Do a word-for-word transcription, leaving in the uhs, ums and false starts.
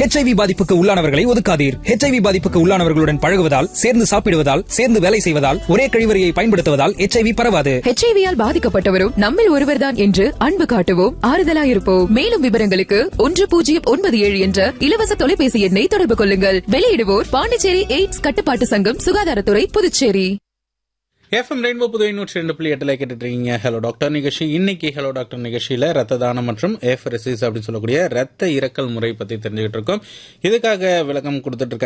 HIV பாதிப்புக்கு உள்ளானவர்களை ஒதுக்காதீர். HIV பாதிப்புக்கு உள்ளானவர்களுடன் பழகுவதால், சேர்ந்து சாப்பிடுவதால், சேர்ந்து வேலை செய்வதால், ஒரே கழிவறையை பயன்படுத்துவதால் ஹெச்ஐவி பரவாது. ஹெச்ஐவியால் பாதிக்கப்பட்டவரும் நம்மில் ஒருவர்தான் என்று அன்பு காட்டுவோம், ஆறுதலாயிருப்போம். மேலும் விவரங்களுக்கு ஒன்று பூஜ்ஜியம் ஒன்பது ஏழு என்ற இலவச தொலைபேசி எண்ணை தொடர்பு கொள்ளுங்கள். வெளியிடுவோர் பாண்டிச்சேரி எய்ட்ஸ் கட்டுப்பாட்டு சங்கம், சுகாதாரத்துறை, புதுச்சேரி. எஃப்எம் ரெயின்போ புதுவை நூற்றி ரெண்டு புள்ளி எட்டுல கேட்டுட்டு இருக்கீங்க ஹலோ டாக்டர் நிகழ்ச்சி. இன்னைக்கு ஹலோ டாக்டர் நிகழ்ச்சியில ரத்த தானம் மற்றும் ஏஃபரசிஸ் அப்படின்னு சொல்லக்கூடிய ரத்த இறக்கல் முறை பத்தி தெரிஞ்சுக்கிட்டு இருக்கோம். இதுக்காக விளக்கம் கொடுத்துட்டு இருக்காங்க